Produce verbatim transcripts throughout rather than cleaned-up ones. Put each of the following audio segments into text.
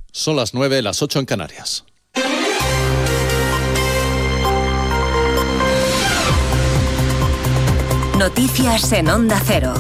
Son las nueve, las ocho en Canarias. Noticias en Onda Cero.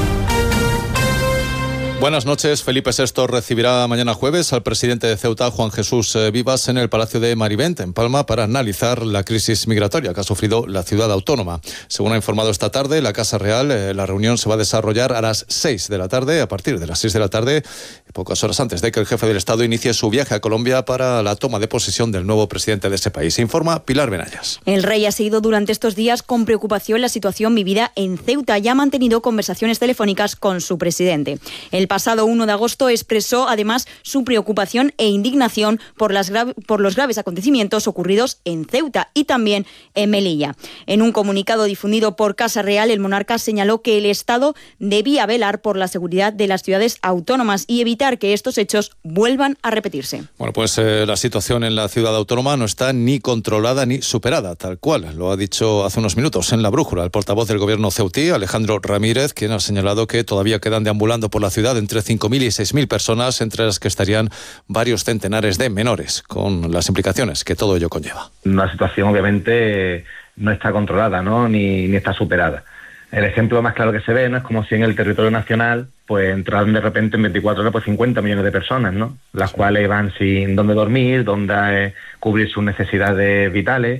Buenas noches. Felipe sexto recibirá mañana jueves al presidente de Ceuta, Juan Jesús Vivas, en el Palacio de Marivent, en Palma, para analizar la crisis migratoria que ha sufrido la ciudad autónoma. Según ha informado esta tarde la Casa Real, eh, la reunión se va a desarrollar a las seis de la tarde, a partir de las seis de la tarde, pocas horas antes de que el jefe del Estado inicie su viaje a Colombia para la toma de posesión del nuevo presidente de ese país. Informa Pilar Benayas. El rey ha seguido durante estos días con preocupación la situación vivida en Ceuta y ha mantenido conversaciones telefónicas con su presidente. El pasado uno de agosto expresó además su preocupación e indignación por, las gra- por los graves acontecimientos ocurridos en Ceuta y también en Melilla. En un comunicado difundido por Casa Real, el monarca señaló que el Estado debía velar por la seguridad de las ciudades autónomas y evitar que estos hechos vuelvan a repetirse. Bueno, pues eh, la situación en la ciudad autónoma no está ni controlada ni superada, tal cual lo ha dicho hace unos minutos en La Brújula el portavoz del gobierno ceutí, Alejandro Ramírez, quien ha señalado que todavía quedan deambulando por la ciudad entre cinco mil y seis mil personas, entre las que estarían varios centenares de menores, con las implicaciones que todo ello conlleva. La situación obviamente no está controlada, ¿no? Ni, ni está superada. El ejemplo más claro que se ve, ¿no? Es como si en el territorio nacional pues entraran de repente en veinticuatro horas pues cincuenta millones de personas, ¿no? Las cuales van sin dónde dormir, dónde eh, cubrir sus necesidades vitales.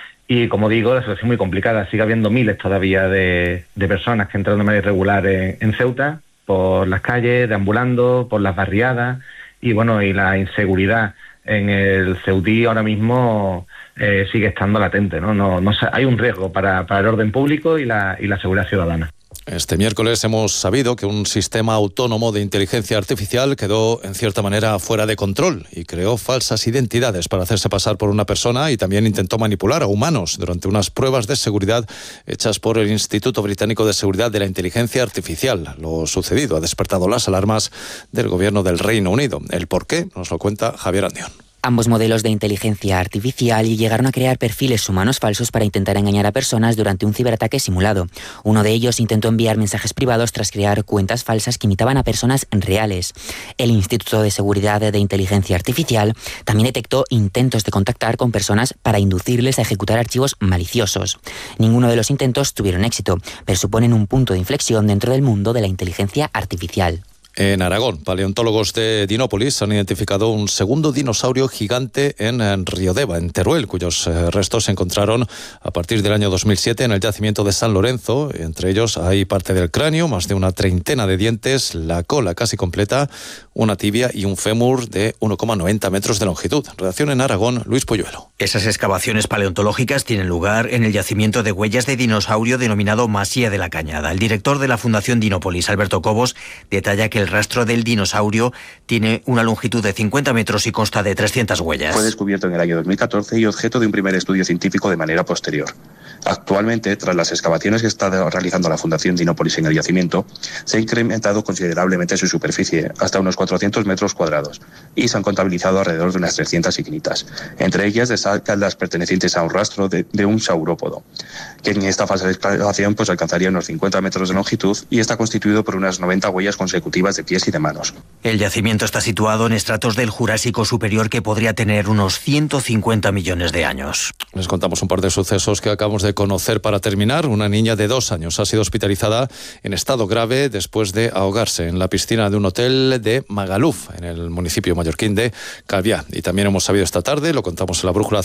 Y como digo, la situación es muy complicada. Sigue habiendo miles todavía de, de personas que entran de manera irregular en, en Ceuta, por las calles, deambulando, por las barriadas, y bueno, y la inseguridad en el Ceutí ahora mismo eh, sigue estando latente, ¿no? No, no hay un riesgo para, para el orden público y la, y la seguridad ciudadana. Este miércoles hemos sabido que un sistema autónomo de inteligencia artificial quedó en cierta manera fuera de control y creó falsas identidades para hacerse pasar por una persona y también intentó manipular a humanos durante unas pruebas de seguridad hechas por el Instituto Británico de Seguridad de la Inteligencia Artificial. Lo sucedido ha despertado las alarmas del gobierno del Reino Unido. El porqué nos lo cuenta Javier Andión. Ambos modelos de inteligencia artificial llegaron a crear perfiles humanos falsos para intentar engañar a personas durante un ciberataque simulado. Uno de ellos intentó enviar mensajes privados tras crear cuentas falsas que imitaban a personas reales. El Instituto de Seguridad de Inteligencia Artificial también detectó intentos de contactar con personas para inducirles a ejecutar archivos maliciosos. Ninguno de los intentos tuvieron éxito, pero suponen un punto de inflexión dentro del mundo de la inteligencia artificial. En Aragón, paleontólogos de Dinópolis han identificado un segundo dinosaurio gigante en, en Riodeva, en Teruel, cuyos eh, restos se encontraron a partir del año dos mil siete en el yacimiento de San Lorenzo. Entre ellos hay parte del cráneo, más de una treintena de dientes, la cola casi completa, una tibia y un fémur de uno coma noventa metros de longitud. Redacción en Aragón, Luis Polluelo. Esas excavaciones paleontológicas tienen lugar en el yacimiento de huellas de dinosaurio denominado Masía de la Cañada. El director de la Fundación Dinópolis, Alberto Cobos, detalla que el rastro del dinosaurio tiene una longitud de cincuenta metros y consta de trescientas huellas. Fue descubierto en el año dos mil catorce y objeto de un primer estudio científico de manera posterior. Actualmente, tras las excavaciones que está realizando la Fundación Dinópolis en el yacimiento, se ha incrementado considerablemente su superficie, hasta unos cuatrocientos metros cuadrados, y se han contabilizado alrededor de unas trescientas ignitas. Entre ellas destacan las pertenecientes a un rastro de, de un saurópodo, que en esta fase de excavación pues, alcanzaría unos cincuenta metros de longitud y está constituido por unas noventa huellas consecutivas de pies y de manos. El yacimiento está situado en estratos del Jurásico Superior que podría tener unos ciento cincuenta millones de años. Les contamos un par de sucesos que acabamos de conocer para terminar. Una niña de dos años ha sido hospitalizada en estado grave después de ahogarse en la piscina de un hotel de Magaluf, en el municipio mallorquín de Calviá. Y también hemos sabido esta tarde, lo contamos en La Brújula